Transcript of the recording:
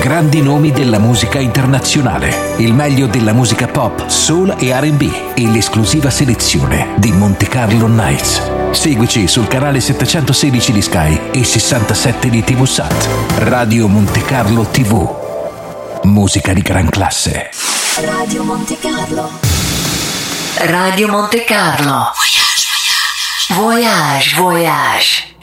grandi nomi della musica internazionale, il meglio della musica pop, soul e R&B e l'esclusiva selezione di Monte Carlo Nights. Seguici sul canale 716 di Sky e 67 di TV Sat. Radio Monte Carlo TV. Musica di gran classe. Radio Monte Carlo. Radio Monte Carlo. Voyage, voyage.